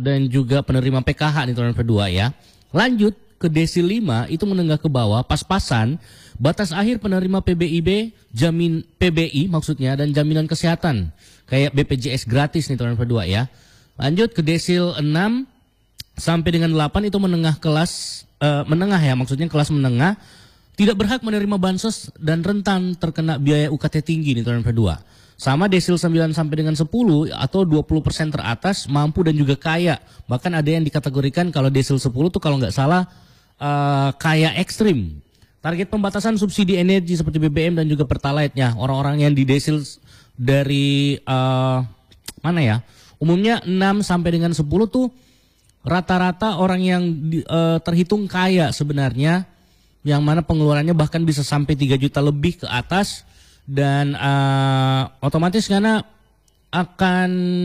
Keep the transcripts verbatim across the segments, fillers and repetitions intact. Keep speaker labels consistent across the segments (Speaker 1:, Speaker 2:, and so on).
Speaker 1: dan juga penerima P K H nih tahun kedua ya. Lanjut ke desil lima itu menengah ke bawah, pas-pasan batas akhir penerima P B I B, jamin P B I maksudnya, dan jaminan kesehatan kayak B P J S gratis nih tahun kedua ya. Lanjut ke desil enam sampai dengan delapan itu menengah kelas uh, menengah ya, maksudnya kelas menengah, tidak berhak menerima bansos dan rentan terkena biaya U K T tinggi nih tahun kedua. Sama desil sembilan sampai dengan sepuluh atau dua puluh persen teratas, mampu dan juga kaya. Bahkan ada yang dikategorikan kalau desil sepuluh tuh kalau nggak salah uh, kaya ekstrim. Target pembatasan subsidi energi seperti B B M dan juga Pertalite-nya. Orang-orang yang di desil dari uh, mana ya? Umumnya enam sampai dengan sepuluh tuh rata-rata orang yang di, uh, terhitung kaya sebenarnya, yang mana pengeluarannya bahkan bisa sampai tiga juta lebih ke atas. Dan uh, otomatis karena akan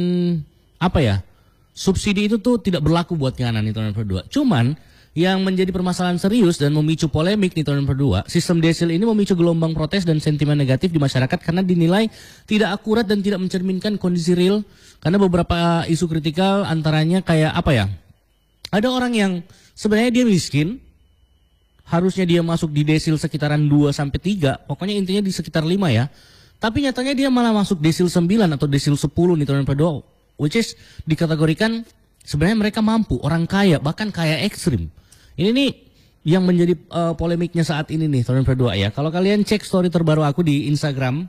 Speaker 1: apa ya, subsidi itu tuh tidak berlaku buat kanan nih tahun kedua. Cuman yang menjadi permasalahan serius dan memicu polemik nih tahun kedua, sistem desil ini memicu gelombang protes dan sentimen negatif di masyarakat karena dinilai tidak akurat dan tidak mencerminkan kondisi real. Karena beberapa isu kritikal antaranya kayak apa ya, ada orang yang sebenarnya dia miskin, harusnya dia masuk di desil sekitaran dua sampai tiga, pokoknya intinya di sekitar lima ya. Tapi nyatanya dia malah masuk desil sembilan atau desil sepuluh nih tahun kedua, which is dikategorikan sebenarnya mereka mampu, orang kaya, bahkan kaya ekstrim. Ini nih yang menjadi uh, polemiknya saat ini nih tahun kedua ya. Kalau kalian cek story terbaru aku di Instagram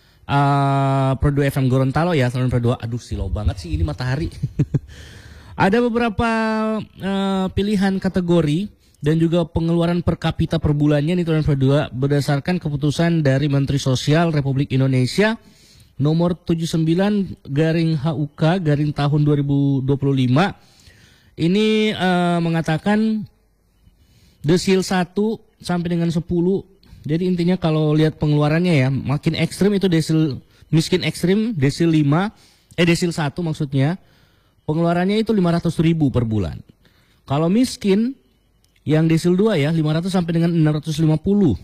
Speaker 1: uh, Perdua F M Gorontalo ya tahun kedua, aduh silau banget sih ini matahari. Ada beberapa uh, pilihan kategori dan juga pengeluaran per kapita per bulannya nih tahun kedua berdasarkan keputusan dari Menteri Sosial Republik Indonesia nomor tujuh puluh sembilan garing H U K garing tahun dua ribu dua puluh lima. Ini uh, mengatakan desil satu sampai dengan sepuluh. Jadi intinya kalau lihat pengeluarannya ya, makin ekstrim itu desil miskin ekstrim, desil lima, eh desil satu maksudnya, pengeluarannya itu lima ratus ribu per bulan. Kalau miskin yang desil dua ya lima ratus sampai dengan enam ratus lima puluh.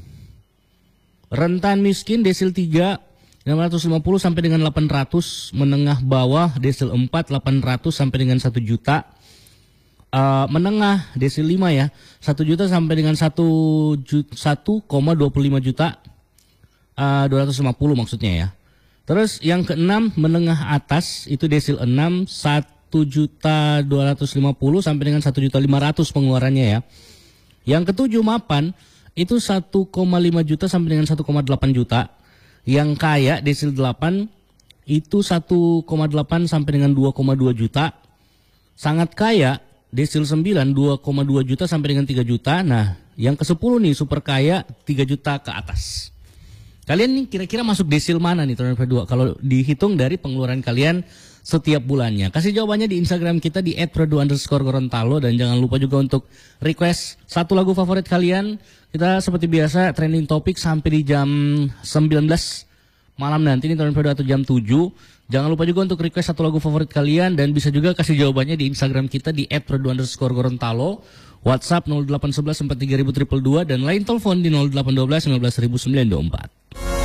Speaker 1: Rentan miskin desil tiga enam ratus lima puluh sampai dengan delapan ratus, menengah bawah desil empat delapan ratus sampai dengan satu juta. Uh, menengah desil lima ya satu juta sampai dengan satu koma dua puluh lima juta, uh, dua ratus lima puluh maksudnya ya. Terus yang keenam menengah atas itu desil enam satu juta dua ratus lima puluh sampai dengan satu juta lima ratus pengeluarannya ya. Yang ketujuh mapan itu satu koma lima juta sampai dengan satu koma delapan juta. Yang kaya desil delapan itu satu koma delapan sampai dengan dua koma dua juta. Sangat kaya desil sembilan dua koma dua juta sampai dengan tiga juta. Nah, yang ke sepuluh nih super kaya tiga juta ke atas. Kalian nih kira-kira masuk desil mana nih tahun kedua kalau dihitung dari pengeluaran kalian setiap bulannya? Kasih jawabannya di Instagram kita di et perdua underscore gorontalo, dan jangan lupa juga untuk request satu lagu favorit kalian. Kita seperti biasa trending topik sampai di jam sembilan belas malam nanti nih tahun kedua atau jam tujuh. Jangan lupa juga untuk request satu lagu favorit kalian, dan bisa juga kasih jawabannya di Instagram kita di et perdua underscore gorontalo. WhatsApp nol delapan satu satu empat tiga dua dua dua dan lain telepon di nol delapan satu dua sembilan belas sembilan dua empat.